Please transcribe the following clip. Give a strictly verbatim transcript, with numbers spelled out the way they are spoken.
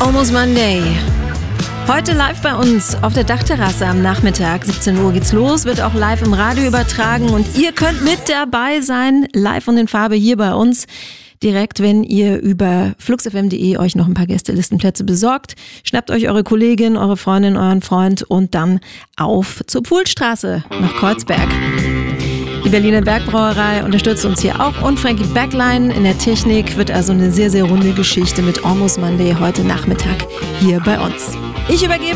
Almost Monday. Heute live bei uns auf der Dachterrasse am Nachmittag. siebzehn Uhr geht's los, wird auch live im Radio übertragen und ihr könnt mit dabei sein, live und in Farbe hier bei uns. Direkt, wenn ihr über flux f m punkt de euch noch ein paar Gästelistenplätze besorgt. Schnappt euch eure Kollegin, eure Freundin, euren Freund und dann auf zur Pfuhlstraße nach Kreuzberg. Die Berliner Bergbrauerei unterstützt uns hier auch und Frankie Backline in der Technik. Wird also eine sehr, sehr runde Geschichte mit Almost Monday heute Nachmittag hier bei uns. Ich übergebe